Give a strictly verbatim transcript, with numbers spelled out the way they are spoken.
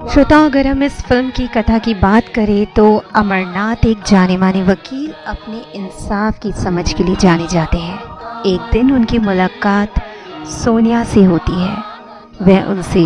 श्रोताओं, अगर हम इस फिल्म की कथा की बात करें तो अमरनाथ एक जाने माने वकील अपने इंसाफ की समझ के लिए जाने जाते हैं। एक दिन उनकी मुलाकात सोनिया से होती है। वह उनसे